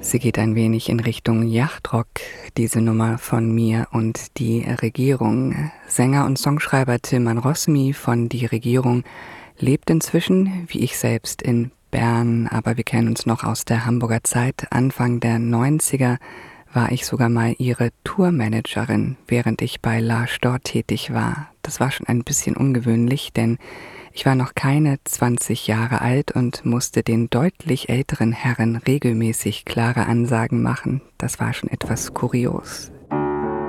Sie geht ein wenig in Richtung Yachtrock, diese Nummer von mir und die Regierung. Sänger und Songschreiber Tilman Rosmi von Die Regierung lebt inzwischen, wie ich selbst, in Bern, aber wir kennen uns noch aus der Hamburger Zeit. Anfang der 90er war ich sogar mal ihre Tourmanagerin, während ich bei La Storr tätig war. Das war schon ein bisschen ungewöhnlich, denn ich war noch keine 20 Jahre alt und musste den deutlich älteren Herren regelmäßig klare Ansagen machen. Das war schon etwas kurios.